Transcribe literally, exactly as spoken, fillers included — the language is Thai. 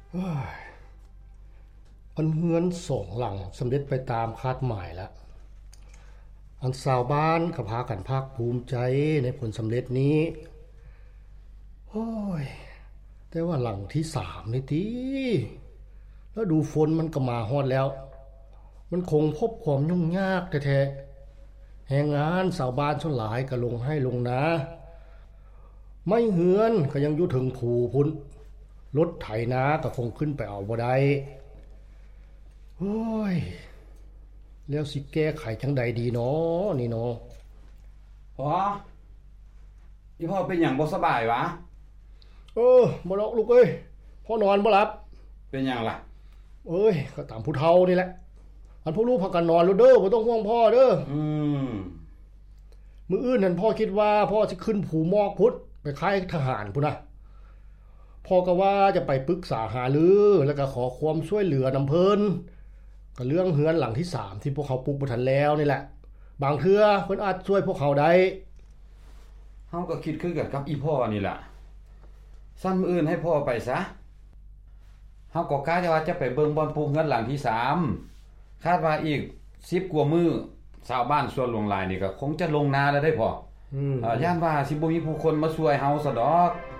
อันเฮือนสองหลังสำเร็จไปตามคาดหมายแล้วอันชาวบ้านก็พากันภาคภูมิใจในผลสำเร็จนี้โอ้ยแต่ว่าหลังที่สามนี่ติแล้วดูฝนมันก็มาฮอดแล้วมันคงพบความยุ่งยากแท้ๆแรงงานชาวบ้านส่วนหลายก็ลงให้ลงนาไม่เหือนก็ยังอยู่ถึงผูพุ่นรถไถนาก็คงขึ้นไปเอาบ่ได้โอ้ยแล้วสิแก้ไขจังใดดีเนาะนี่เนาะพ่ออีพ่อเป็นหยังบ่สบายวะเออบ่ดอกลูกเอ้ยพ่อนอนบ่หลับเป็นหยังล่ะเอ้ยก็ตามผู้เฒ่านี่แหละอันพวกลูกพากันนอนแล้วเด้อบ่ต้องห่วงพ่อเด้ออืมมื้ออื่นนั่นพ่อคิดว่าพ่อสิขึ้นภูมอกพุทธไปค่ายทหารพุ่นน่ะพ่อก็ว่าจะไปปรึกษาหารือแล้วก็ขอความช่วยเหลือนำเพิ่นก็เรื่องเฮือนหลังที่สามที่พวกเขาปลูกบ่ทันแล้วนี่แหละบางเทื่อเพิ่นอาจช่วยพวกเขาได้เฮาก็คิดคือกันกับอีพ่อนี่ล่ะซั่นมื้ออื่นให้พ่อไปซะเฮาก็กะว่าจะไปเบิ่งบ่อนปลูกเฮือนหลังที่สามคาดว่าอีกสิบกว่ามื้อชาวบ้านส่วนหลวงหลายนี่ก็คงจะลงนาแล้วได้พ่ออืมอ่าย่านว่าสิบ่มีผู้คนมาช่วยเฮาซะดอก